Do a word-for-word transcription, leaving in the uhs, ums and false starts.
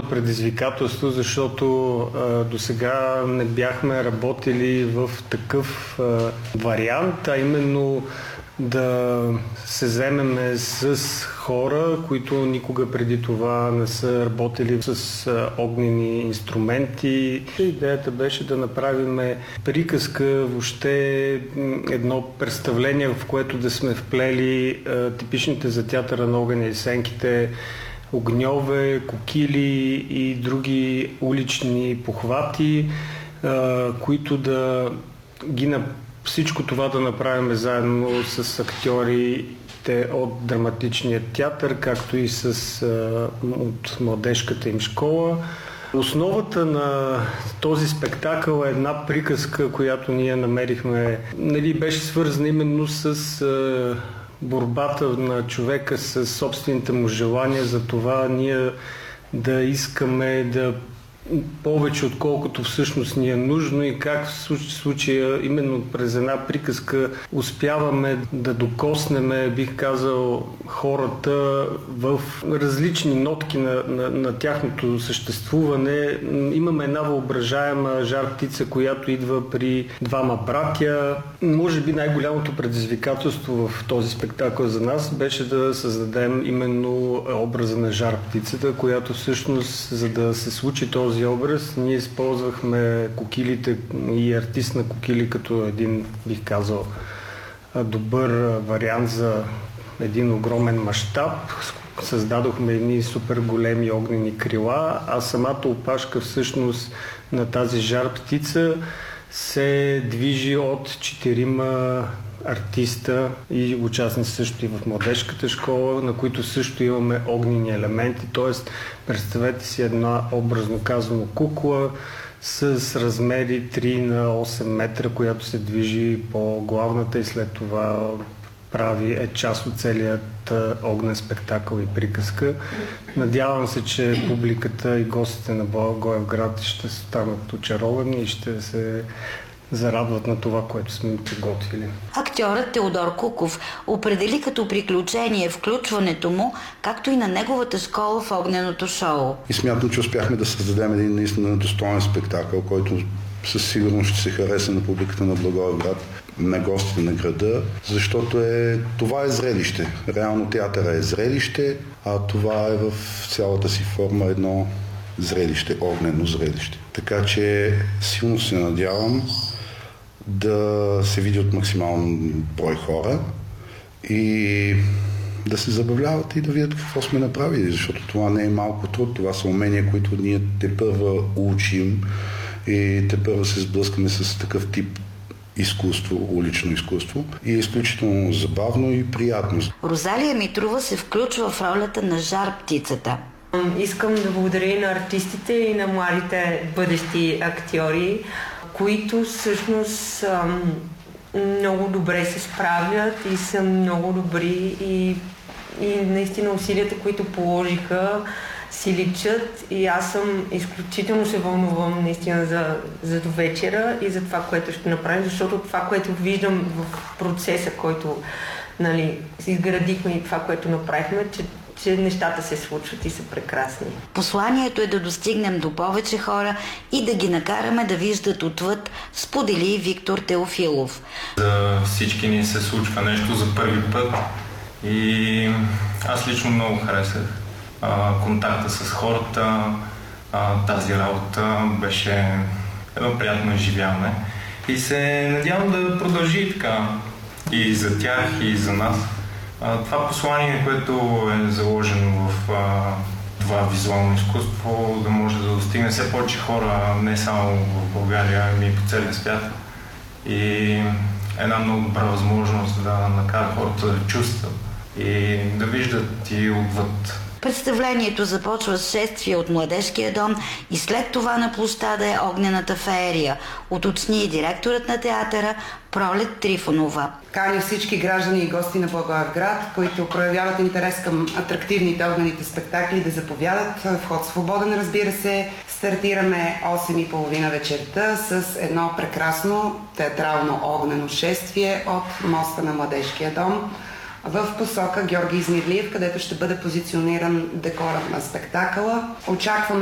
предизвикателство, защото а, до сега не бяхме работили в такъв а, вариант, а именно да се вземеме с хора, които никога преди това не са работили с а, огнени инструменти. Идеята беше да направим приказка, въобще едно представление, в което да сме вплели а, типичните за театъра на огъня и сенките огньове, кокили и други улични похвати, а, които да ги на всичко това да направим заедно с актьорите от драматичния театър, както и с, а, от младежката им школа. Основата на този спектакъл е една приказка, която ние намерихме, нали, беше свързана именно с а, борбата на човека с собствените му желания, за това ние да искаме да повече, отколкото всъщност ни е нужно, и как в случая именно през една приказка успяваме да докоснеме, бих казал, хората в различни нотки на, на, на тяхното съществуване. Имаме една въображаема жар птица, която идва при двама братя. Може би най-голямото предизвикателство в този спектакъл за нас беше да създадем именно образа на жар птицата, която всъщност, за да се случи този образ, ние използвахме кокилите и артист на кокили като един, бих казал, добър вариант за един огромен мащаб. Създадохме едни супер големи огнени крила, а самата опашка всъщност на тази жар птица се движи от четирима артиста и участници също и в младежката школа, на които също имаме огнени елементи. Т.е. представете си една, образно казано, кукла с размери три на осем метра, която се движи по главната и след това прави е част от целият огнен спектакъл и приказка. Надявам се, че публиката и гостите на Благоевград ще станат очаровани и ще се зарадват на това, което сме подготвили. Актьорът Теодор Куков определи като приключение включването му, както и на неговата школа в огненото шоу. И смятам, че успяхме да създадем един наистина достоен спектакъл, който със сигурност ще се хареса на публиката на Благоевград, на гостите на града, защото е, това е зрелище. Реално театъра е зрелище, а това е в цялата си форма едно зрелище, огнено зрелище. Така че силно се надявам да се види от максимален брой хора и да се забавляват и да видят какво сме направили, защото това не е малко труд, това са умения, които ние тепърва учим и тепърва се сблъскаме с такъв тип изкуство, улично изкуство, и е изключително забавно и приятно. Розалия Митрова се включва в ролята на жар птицата. Искам да благодаря и на артистите и на младите бъдещи актьори, които всъщност много добре се справят и са много добри и, и наистина усилията, които положиха, си личат, и аз съм изключително се вълнувам наистина за, за до вечера и за това, което ще направим, защото това, което виждам в процеса, който, нали, изградихме, и това, което направихме, че че нещата се случват и са прекрасни. Посланието е да достигнем до повече хора и да ги накараме да виждат отвъд, сподели Виктор Теофилов. За всички ни се случва нещо за първи път и аз лично много харесах а, контакта с хората. А, тази работа беше едно приятно изживяване и се надявам да продължи така и за тях, и за нас. Това послание, което е заложено в а, това визуално изкуство, да може да достигне все повече хора, не само в България, ами и по целия свят. И една много добра възможност да накара хората да чувстват и да виждат и отвъд. Представлението започва с шествие от Младежкия дом и след това на площада е огнената феерия, уточни и директорът на театъра Пролет Трифонова. Каня всички граждани и гости на Благоевград, които проявяват интерес към атрактивните огнените спектакли, да заповядат. Вход свободен, разбира се. Стартираме осем и половина вечерта с едно прекрасно театрално огнено шествие от моста на Младежкия дом в посока Георги Измирлиев, където ще бъде позициониран декорът на спектакъла. Очакваме